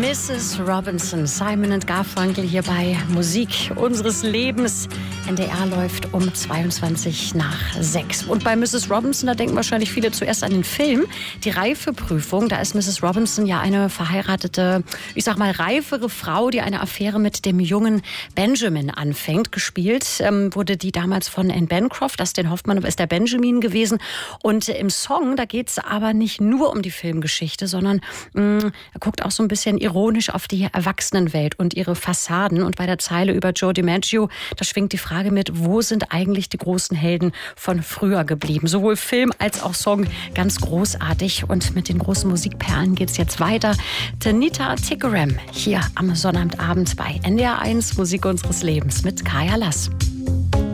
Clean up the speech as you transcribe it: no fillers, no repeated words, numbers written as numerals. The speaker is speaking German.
Mrs. Robinson, Simon & Garfunkel hier bei Musik unseres Lebens. NDR läuft um 6:22. Und bei Mrs. Robinson, da denken wahrscheinlich viele zuerst an den Film, die Reifeprüfung. Da ist Mrs. Robinson ja eine verheiratete, ich sag mal, reifere Frau, die eine Affäre mit dem jungen Benjamin anfängt. Gespielt wurde die damals von Anne Bancroft. Dustin Hoffmann ist der Benjamin gewesen. Und im Song, da geht es aber nicht nur um die Filmgeschichte, sondern er guckt auch so ein bisschen ironisch auf die Erwachsenenwelt und ihre Fassaden. Und bei der Zeile über Joe DiMaggio, da schwingt die Frage mit, wo sind eigentlich die großen Helden von früher geblieben? Sowohl Film als auch Song ganz großartig. Und mit den großen Musikperlen geht es jetzt weiter. Tanita Tikaram hier am Sonnabendabend bei NDR 1 Musik unseres Lebens mit Kaya Lass.